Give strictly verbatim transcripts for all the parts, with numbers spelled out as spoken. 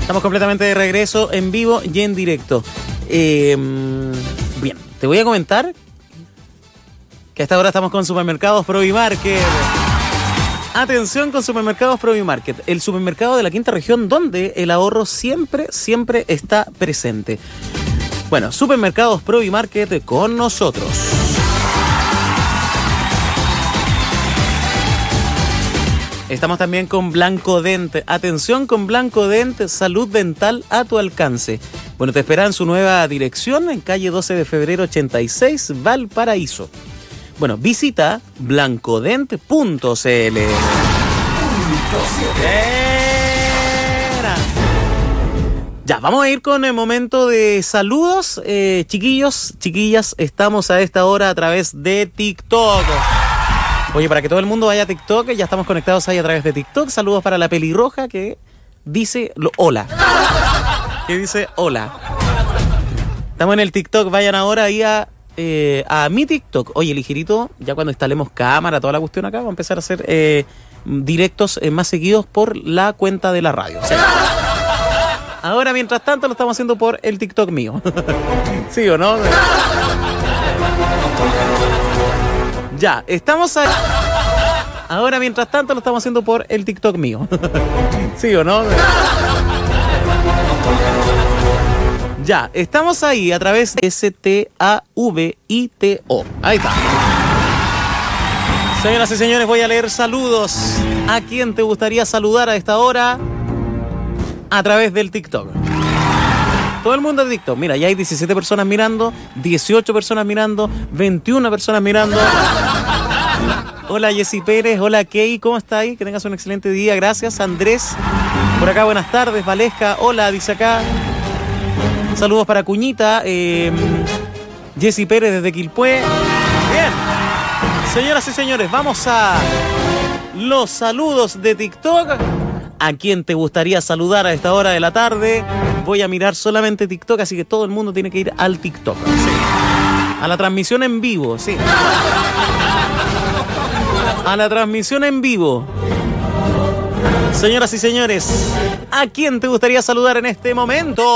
Estamos completamente de regreso, en vivo y en directo. Eh, bien, te voy a comentar que a esta hora estamos con Supermercados Provimarket. Atención con Supermercados Provimarket, el supermercado de la quinta región donde el ahorro siempre, siempre está presente. Bueno, Supermercados Provimarket con nosotros. Estamos también con Blanco Dent. Atención con Blanco Dent, salud dental a tu alcance. Bueno, te esperan su nueva dirección en calle doce de febrero ochenta y seis, Valparaíso. Bueno, visita blancodent punto c l. Ya, vamos a ir con el momento de saludos. Eh, chiquillos, chiquillas, estamos a esta hora a través de TikTok. Oye, para que todo el mundo vaya a TikTok, ya estamos conectados ahí a través de TikTok. Saludos para la pelirroja que dice lo, hola. Que dice hola. Estamos en el TikTok, vayan ahora ahí a, eh, a mi TikTok. Oye, ligerito, ya cuando instalemos cámara, toda la cuestión acá, vamos a empezar a hacer eh, directos eh, más seguidos por la cuenta de la radio. ¿Sí? Ahora, mientras tanto, lo estamos haciendo por el TikTok mío. ¿Sí o no? Ya, estamos ahí. Ahora, mientras tanto, lo estamos haciendo por el TikTok mío. ¿Sí o no? Ya, estamos ahí a través de S T A V I T O. Ahí está. Señoras y señores, voy a leer saludos. ¿A quién te gustaría saludar a esta hora? A través del TikTok. Todo el mundo de TikTok. Mira, ya hay diecisiete personas mirando, dieciocho personas mirando, veintiuna personas mirando. Hola Jessy Pérez, hola Key, ¿cómo está ahí? Que tengas un excelente día, gracias. Andrés, por acá, buenas tardes. Valesca, hola, dice acá. Saludos para Cuñita. Eh, Jessy Pérez desde Quilpué. Bien. Señoras y señores, vamos a los saludos de TikTok. ¿A quién te gustaría saludar a esta hora de la tarde? Voy a mirar solamente TikTok, así que todo el mundo tiene que ir al TikTok. Sí. A la transmisión en vivo, sí. A la transmisión en vivo. Señoras y señores, ¿a quién te gustaría saludar en este momento?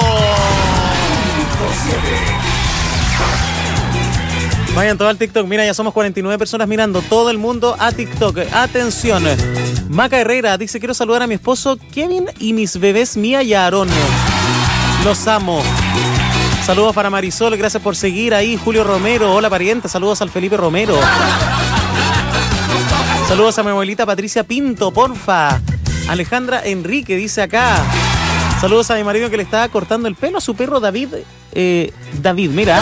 Vayan todos al TikTok. Mira, ya somos cuarenta y nueve personas mirando. Todo el mundo a TikTok. Atención. Maca Herrera dice, quiero saludar a mi esposo Kevin y mis bebés Mía y Aarón. Los amo. Saludos para Marisol, gracias por seguir ahí. Julio Romero, hola pariente. Saludos al Felipe Romero. Saludos a mi abuelita Patricia Pinto, porfa. Alejandra Enrique dice acá. Saludos a mi marido que le estaba cortando el pelo a su perro David. Eh, David, mira.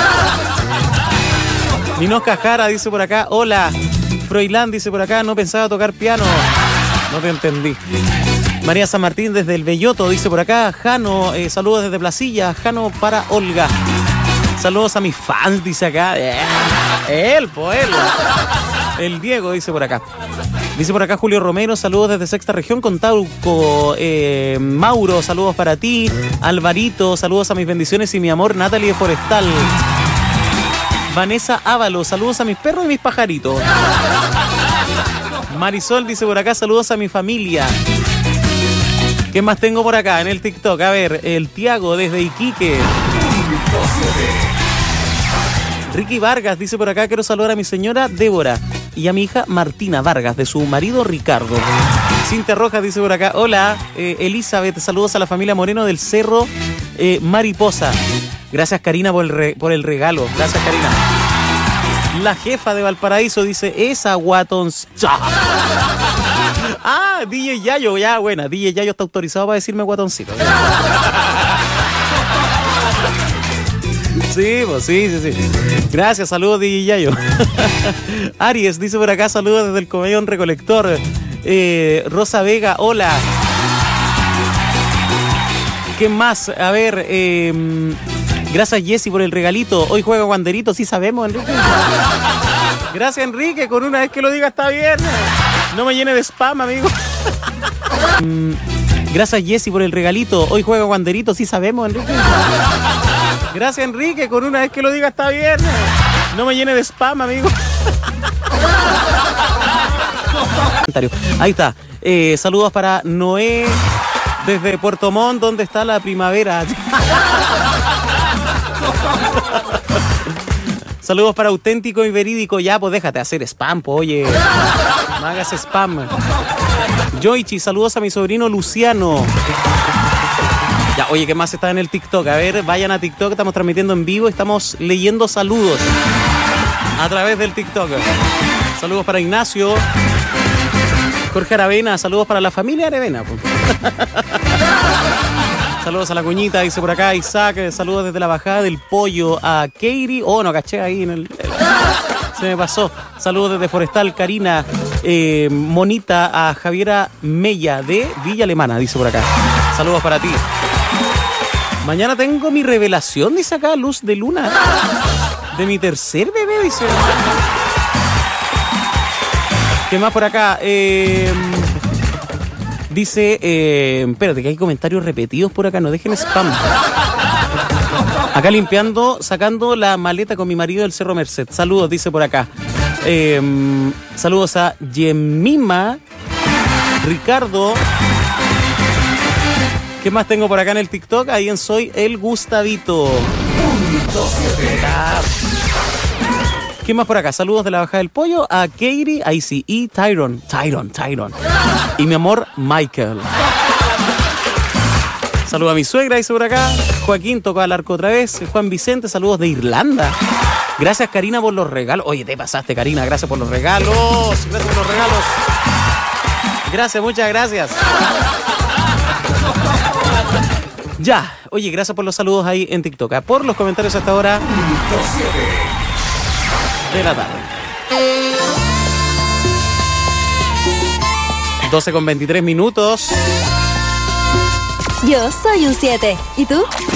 Ninosca Jara dice por acá, hola. Froilán dice por acá, no pensaba tocar piano. No te entendí. María San Martín desde el Belloto dice por acá. Jano, eh, saludos desde Placilla. Jano para Olga. Saludos a mis fans, dice acá. Eh, él, pues él. El Diego dice por acá. Dice por acá Julio Romero, saludos desde Sexta Región con Tauco. Eh, Mauro, saludos para ti. Alvarito, saludos a mis bendiciones y mi amor. Natalie de Forestal. Vanessa Ávalo, saludos a mis perros y mis pajaritos. Marisol dice por acá, saludos a mi familia. ¿Qué más tengo por acá en el TikTok? A ver, el Tiago desde Iquique. Ricky Vargas dice por acá, quiero saludar a mi señora Débora y a mi hija Martina Vargas, de su marido Ricardo. Cintia Rojas dice por acá, hola, eh, Elizabeth, saludos a la familia Moreno del Cerro eh, Mariposa. Gracias Karina por el, re, por el regalo, gracias Karina. La jefa de Valparaíso dice, esa guatons... Ah, D J Yayo, ya buena, D J Yayo está autorizado para decirme guatoncito. Sí, pues sí, sí, sí. Gracias, saludos D J Yayo. Aries dice por acá, saludos desde el Comedón Recolector. Eh, Rosa Vega, hola. ¿Qué más? A ver, eh, gracias Jessy por el regalito. Hoy juega Wanderito, sí sabemos, Enrique. Gracias Enrique, con una vez que lo diga está bien. No me llene de spam, amigo. Gracias Jessy por el regalito. Hoy juega Wanderito, sí sabemos, Enrique. Gracias Enrique, con una vez que lo diga está bien. No me llene de spam, amigo. Ahí está. Eh, saludos para Noé Desde Puerto Montt, ¿dónde está la primavera? Saludos para Auténtico y Verídico. Ya, pues déjate hacer spam, po, oye. No hagas spam. Yoichi, saludos a mi sobrino Luciano. Ya, oye, ¿qué más está en el TikTok? A ver, vayan a TikTok, estamos transmitiendo en vivo, estamos leyendo saludos a través del TikTok. Saludos para Ignacio. Jorge Aravena, saludos para la familia Aravena. Pues. Saludos a la cuñita, dice por acá Isaac. Saludos desde la bajada del pollo a Keiri. Oh, no caché ahí en el... Se me pasó. Saludos desde Forestal, Karina. Eh, Monita a Javiera Mella de Villa Alemana, dice por acá. Saludos para ti. Mañana tengo mi revelación, dice acá Luz de Luna. De mi tercer bebé, dice. ¿Qué más por acá? Eh, dice, eh, espérate, que hay comentarios repetidos por acá, no dejen spam. Acá limpiando, sacando la maleta con mi marido del Cerro Merced. Saludos, dice por acá. Eh, saludos a Yemima, Ricardo. ¿Qué más tengo por acá en el TikTok? Ahí en Soy el Gustavito. ¿Qué más por acá? Saludos de la Bajada del Pollo a Katie, ahí sí, y Tyron. Tyron, Tyron. Y mi amor, Michael. Saludos a mi suegra, dice por acá. Joaquín tocó al arco otra vez. Juan Vicente, saludos de Irlanda. Gracias, Karina, por los regalos. Oye, te pasaste, Karina. Gracias por los regalos. Gracias por los regalos. Gracias, muchas gracias. Ya. Oye, gracias por los saludos ahí en TikTok. Por los comentarios hasta ahora de la tarde. doce con veintitrés minutos. Yo soy un siete. ¿Y tú?